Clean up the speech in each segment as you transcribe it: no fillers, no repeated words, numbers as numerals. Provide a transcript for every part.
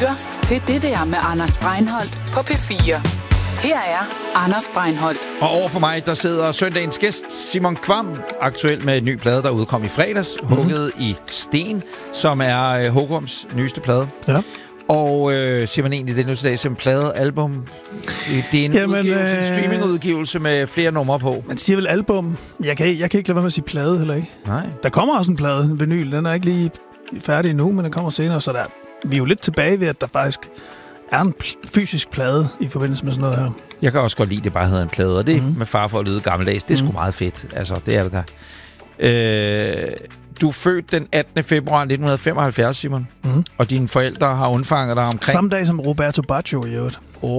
lytter til Det der med Anders Breinholt på P4. Her er Anders Breinholt. Og overfor mig, der sidder søndagens gæst, Simon Kvam, aktuel med en ny plade, der udkom i fredags, Hugget i sten, som er Hugums nyeste plade. Ja. Og siger man egentlig, det er nu til dag som plade-album? Det er en udgivelse, en streamingudgivelse med flere numre på. Man siger vel album. Jeg kan ikke lade være med at sige plade heller ikke. Nej. Der kommer også en plade, en vinyl. Den er ikke lige færdig endnu, men den kommer senere, så vi er jo lidt tilbage ved, at der faktisk er en fysisk plade i forbindelse med sådan noget her. Jeg kan også godt lide, at det bare hedder en plade, og det med far for at lyde gammeldags, det er sgu meget fedt. Altså, det er det der. Du er født den 18. februar 1975, Simon. Og dine forældre har undfanget dig omkring... Samme dag som Roberto Baggio i øvrigt.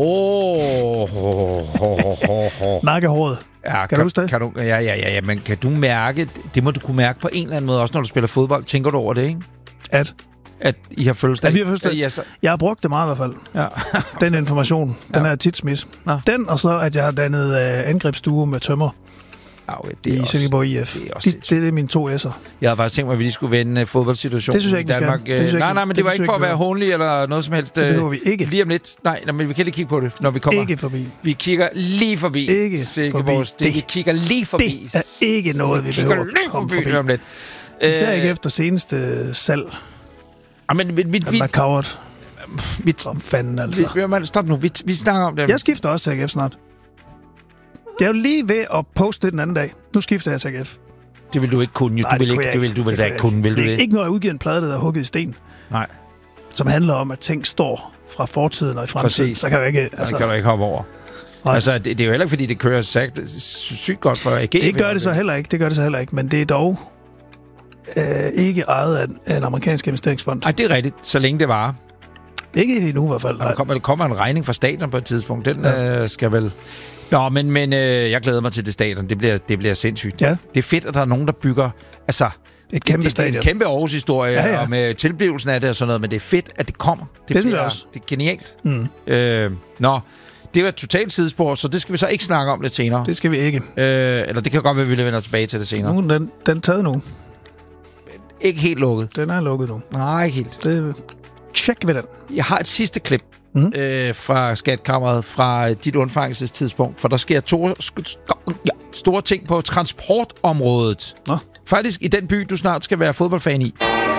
Nakkehåret. Ja, kan du huske det? Ja, men kan du mærke... Det må du kunne mærke på en eller anden måde, også når du spiller fodbold. Tænker du over det, ikke? At I har fødselsdag? Ja, vi har fødselsdag. Jeg har brugt det meget i hvert fald. Ja. Den information, den er tit smidt. Den, og så at jeg har dannet angrebsstue med tømmer. I Silkeborg IF. Det er mine 2 S'er. Jeg havde faktisk tænkt mig, at vi lige skulle vende fodboldsituationen i Danmark. Nej, men det var ikke for at være hånlig eller noget som helst. Det behøver vi ikke. Lige om lidt. Nej, men vi kan lige kigge på det, når vi kommer. Ikke forbi. Vi kigger lige forbi. Ikke forbi. Vi kigger lige forbi. Det er ikke noget, vi behøver at komme forbi. Om lidt. Især ikke efter seneste salg. Men coward. Fanden altså. Stop nu. Vi snakker om det. Jeg skifter også til AGF snart. Jeg er jo lige ved at poste det den anden dag. Nu skifter jeg til AGF. Det vil du ikke kunne. Nej, du vil da ikke kunne. Vil du det? Det er ikke noget at udgive en plade, der er hugget i sten. Nej. Som handler om, at ting står fra fortiden og i fremtiden. Præcis. Så kan du ikke... Altså, kan du ikke hoppe over. Nej. Altså, det er jo heller ikke, fordi det kører sygt godt for AGF. Det gør det så heller ikke. Men det er dog ikke ejet af en amerikansk investeringsfond. Nej, det er rigtigt. Så længe det varer. Ikke endnu i hvert fald. Der kommer en regning fra staten på et tidspunkt. Den skal vel... Nå, men jeg glæder mig til det stadion. Det bliver sindssygt. Ja. Det er fedt, at der er nogen, der bygger... Altså, et kæmpe stadion. Det er en kæmpe Aarhus-historie, og med tilblivelsen af det og sådan noget, men det er fedt, at det kommer. Det er genialt. Nå, det var et totalt sidespor, så det skal vi så ikke snakke om lidt senere. Det skal vi ikke. Eller det kan godt være, at vi vender tilbage til det senere. Den er taget nu. Ikke helt lukket. Den er lukket nu. Nej, ikke helt. Tjek ved den. Jeg har et sidste klip. Fra Skatkammeret, fra dit undfangelsestidspunkt, for der sker store ting på transportområdet. Nå. Faktisk i den by, du snart skal være fodboldfan i.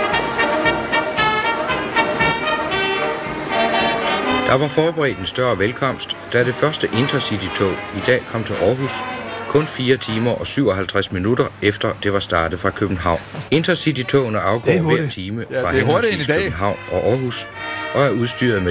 Der var forberedt en større velkomst, da det første Intercity-tog i dag kom til Aarhus, kun 4 timer og 57 minutter efter det var startet fra København. Intercity-togene afgår hver time fra henholdsvis København og Aarhus, og er udstyret med